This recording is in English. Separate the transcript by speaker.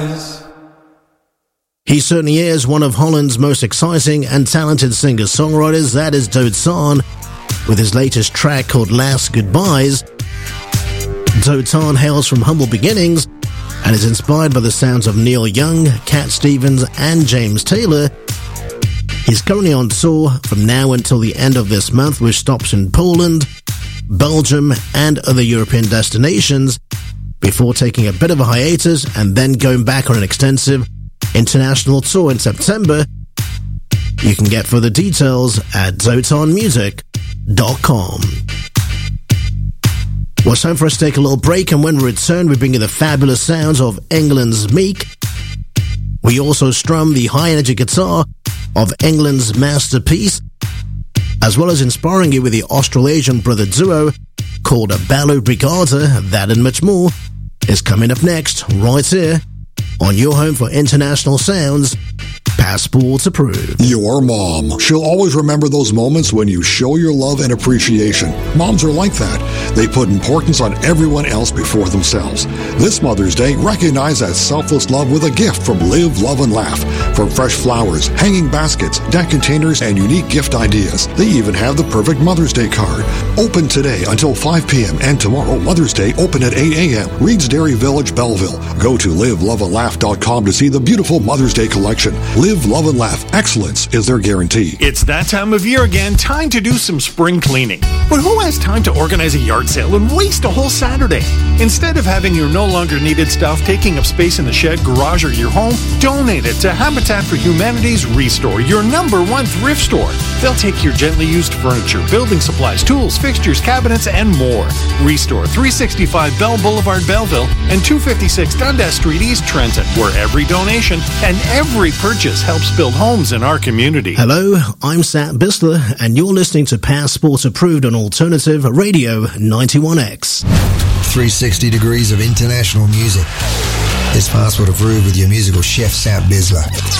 Speaker 1: He certainly is one of Holland's most exciting and talented singer-songwriters. That is Dotan, with his latest track called Last Goodbyes. Dotan hails from humble beginnings and is inspired by the sounds of Neil Young, Cat Stevens and James Taylor. He's currently on tour from now until the end of this month with stops in Poland, Belgium and other European destinations before taking a bit of a hiatus and then going back on an extensive international tour in September. You can get further details at dotanmusic.com. Well, it's time for us to take a little break, and when we return, we bring you the fabulous sounds of England's Meek. We also strum the high-energy guitar of England's Masterpiece, as well as inspiring you with the Australasian brother duo called Ballo Brigada. That and much more is coming up next, right here on your home for international sounds, Passport Approved.
Speaker 2: Your mom. She'll always remember those moments when you show your love and appreciation. Moms are like that. They put importance on everyone else before themselves. This Mother's Day, recognize that selfless love with a gift from Live, Love, and Laugh. From fresh flowers, hanging baskets, deck containers, and unique gift ideas. They even have the perfect Mother's Day card. Open today until 5 p.m. and tomorrow, Mother's Day, open at 8 a.m. Reed's Dairy Village, Belleville. Go to liveloveandlaugh.com to see the beautiful Mother's Day collection. Live, Love, and Laugh. Excellence is their guarantee.
Speaker 3: It's that time of year again. Time to do some spring cleaning. But who has time to organize a yard sale and waste a whole Saturday? Instead of having your no longer needed stuff taking up space in the shed, garage, or your home, donate it to Habitat for Humanity's Restore, your #1 thrift store. They'll take your gently used furniture, building supplies, tools, fixtures, cabinets, and more. Restore, 365 Bell Boulevard, Belleville, and 256 Dundas Street, East Trenton, where every donation and every purchase helps build homes in our community.
Speaker 1: Hello, I'm Sat Bisler, and you're listening to Passport Approved on Alternative Radio 91X.
Speaker 4: 360 degrees of international music. It's Passport Approved with your musical chef, Sat Bisler.